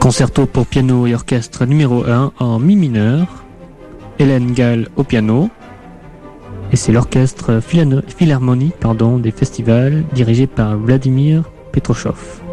Concerto pour piano et orchestre numéro 1 en mi mineur. Hélène Gall au piano. Et c'est l'orchestre philharmonique des festivals dirigé par Vladimir Petrochov.